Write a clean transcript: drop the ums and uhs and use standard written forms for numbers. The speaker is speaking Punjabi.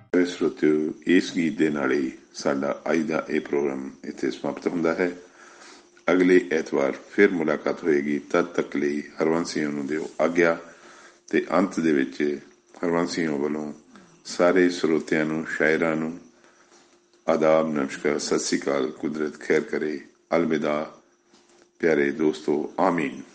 ਸਰੋਤਿਓ, ਇਸ ਗੀਤ ਦੇ ਨਾਲ ਹੀ ਸਾਡਾ ਅੱਜ ਦਾ ਇਹ ਪ੍ਰੋਗਰਾਮ ਇੱਥੇ ਸਮਾਪਤ ਹੁੰਦਾ ਹੈ। ਅਗਲੇ ਐਤਵਾਰ ਫਿਰ ਮੁਲਾਕਾਤ ਹੋਏਗੀ। ਤਦ ਤੱਕ ਲਈ ਹਰਵੰਸ ਸਿੰਘ ਨੂੰ ਦਿਓ ਆਗਿਆ। ਤੇ ਅੰਤ ਦੇ ਵਿੱਚ ਹਰਵੰਸ ਸਿੰਘ ਵੱਲੋਂ ਸਾਰੇ ਸਰੋਤਿਆਂ ਨੂੰ, ਸ਼ਾਇਰਾਂ ਨੂੰ ਆਦਾਬ, ਨਮਸਕਾਰ, ਸਤਿ ਸ਼੍ਰੀ ਅਕਾਲ। ਕੁਦਰਤ ਖੈਰ ਕਰੇ। ਅਲਵਿਦਾ ਪਿਆਰੇ ਦੋਸਤੋ, ਆਮੀਨ।